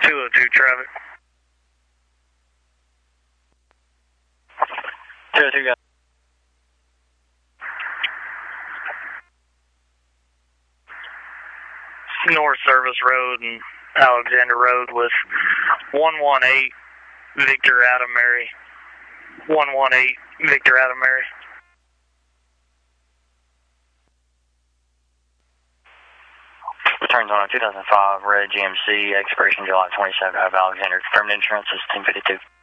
202 traffic. 202 got North Service Road and Alexander Road with 118 Victor Adam Mary. 118 Victor Adam Mary. Returns on a 2005 red GMC, expiration July 27 out of Alexander. Confirmed insurance is 1052.